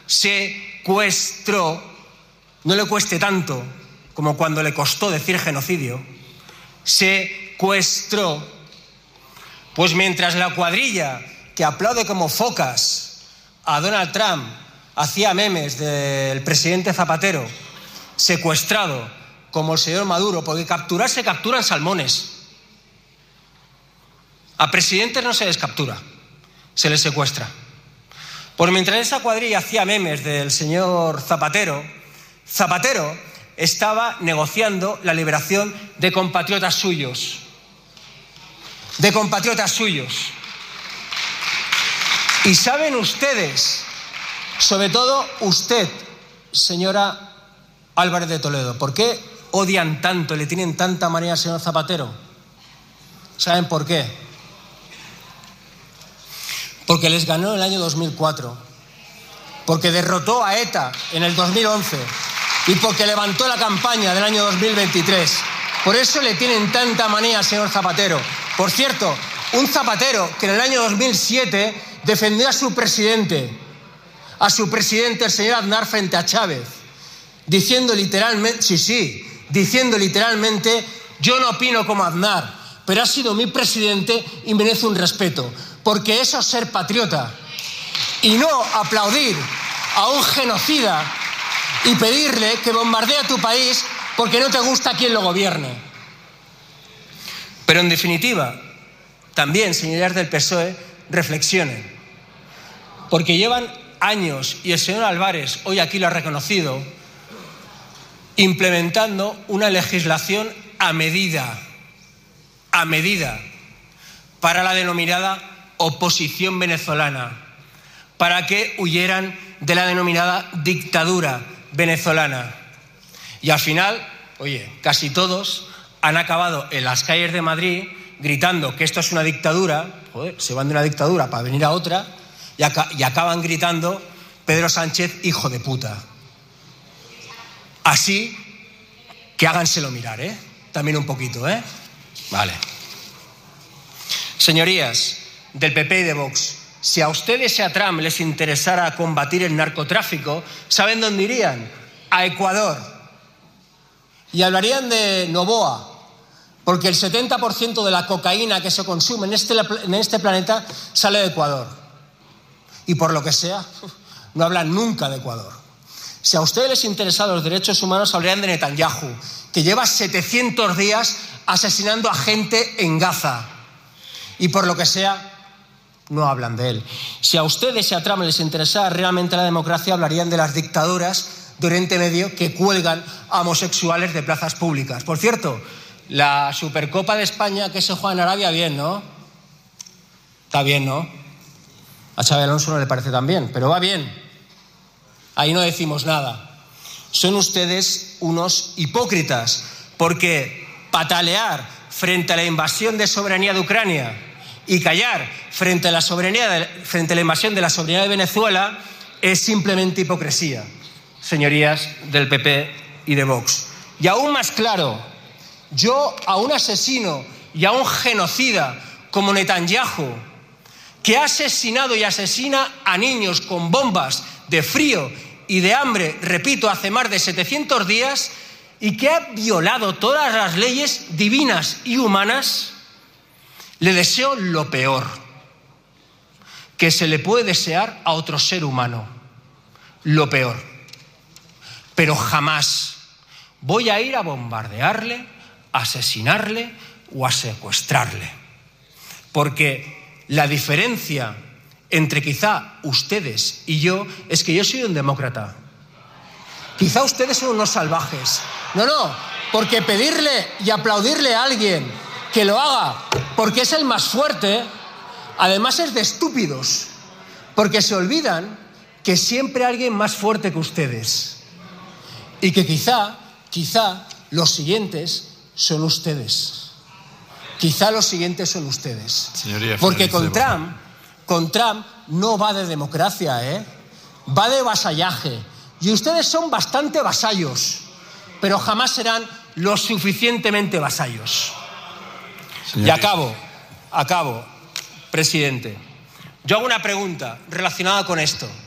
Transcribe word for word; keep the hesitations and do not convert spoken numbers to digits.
secuestro, no le cueste tanto como cuando le costó decir genocidio, secuestro. Pues mientras la cuadrilla que aplaude como focas a Donald Trump hacía memes del presidente Zapatero, secuestrado como el señor Maduro, porque capturar se capturan salmones. A presidentes no se les captura, se les secuestra. Pues mientras esa cuadrilla hacía memes del señor Zapatero, Zapatero estaba negociando la liberación de compatriotas suyos. De compatriotas suyos. Y saben ustedes, sobre todo usted, señora Álvarez de Toledo, ¿por qué odian tanto, le tienen tanta manía al señor Zapatero? ¿Saben por qué? Porque les ganó en el año dos mil cuatro, porque derrotó a ETA en el dos mil once y porque levantó la campaña del año dos mil veintitrés. Por eso le tienen tanta manía al señor Zapatero. Por cierto, un Zapatero que en el año dos mil siete defendió a su presidente, a su presidente, el señor Aznar, frente a Chávez, diciendo literalmente, sí, sí, diciendo literalmente, yo no opino como Aznar, pero ha sido mi presidente y merece un respeto, porque eso es ser patriota, y no aplaudir a un genocida y pedirle que bombardee a tu país porque no te gusta quien lo gobierne. Pero en definitiva, también, señorías del P S O E, reflexionen, porque llevan años, y el señor Álvarez hoy aquí lo ha reconocido, implementando una legislación a medida, a medida, para la denominada oposición venezolana, para que huyeran de la denominada dictadura venezolana. Y al final, oye, casi todos han acabado en las calles de Madrid gritando que esto es una dictadura, joder, se van de una dictadura para venir a otra, y, aca- y acaban gritando Pedro Sánchez, hijo de puta. Así que háganselo mirar, ¿eh? También un poquito, ¿eh? Vale. Señorías del P P y de Vox, si a ustedes y a Trump les interesara combatir el narcotráfico, ¿saben dónde irían? A Ecuador. Y hablarían de Novoa, porque el setenta por ciento de la cocaína que se consume en este, en este planeta sale de Ecuador. Y por lo que sea, no hablan nunca de Ecuador. Si a ustedes les interesan los derechos humanos, hablarían de Netanyahu, que lleva setecientos días asesinando a gente en Gaza. Y por lo que sea, no hablan de él. Si a ustedes y a Trump les interesara realmente la democracia, hablarían de las dictaduras de Oriente Medio que cuelgan a homosexuales de plazas públicas. Por cierto, la Supercopa de España que se juega en Arabia, bien, ¿no? Está bien, ¿no? A Xabi Alonso no le parece tan bien, pero va bien. Ahí no decimos nada. Son ustedes unos hipócritas, porque patalear frente a la invasión de soberanía de Ucrania y callar frente a la soberanía de, frente a la invasión de la soberanía de Venezuela es simplemente hipocresía, señorías del P P y de Vox. Y aún más claro, yo a un asesino y a un genocida como Netanyahu, que ha asesinado y asesina a niños con bombas de frío y de hambre, repito, hace más de setecientos días, y que ha violado todas las leyes divinas y humanas, le deseo lo peor que se le puede desear a otro ser humano, lo peor. Pero jamás voy a ir a bombardearle, a asesinarle o a secuestrarle, porque la diferencia entre quizá ustedes y yo es que yo soy un demócrata. Quizá ustedes son unos salvajes. No, no, porque pedirle y aplaudirle a alguien que lo haga porque es el más fuerte, además es de estúpidos, porque se olvidan que siempre hay alguien más fuerte que ustedes y que quizá, quizá los siguientes son ustedes. Quizá los siguientes son ustedes. Señoría, porque con finalice, Trump, con Trump no va de democracia, ¿eh? Va de vasallaje. Y ustedes son bastante vasallos, pero jamás serán lo suficientemente vasallos. Señoría. Y acabo, acabo, presidente. Yo hago una pregunta relacionada con esto.